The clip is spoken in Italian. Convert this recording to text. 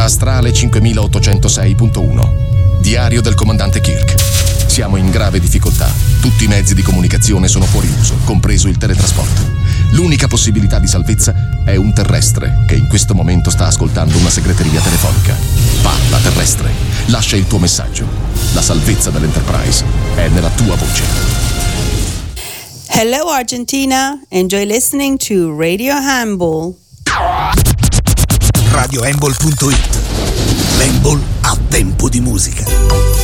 Astrale 5806.1. Diario del comandante Kirk. Siamo in grave difficoltà. Tutti i mezzi di comunicazione sono fuori uso, compreso il teletrasporto. L'unica possibilità di salvezza è un terrestre che in questo momento sta ascoltando una segreteria telefonica. Parla, terrestre. Lascia il tuo messaggio. La salvezza dell'Enterprise è nella tua voce. Hello Argentina. Enjoy listening to Radio Handball. RadioHandball.it. L'handball a tempo di musica.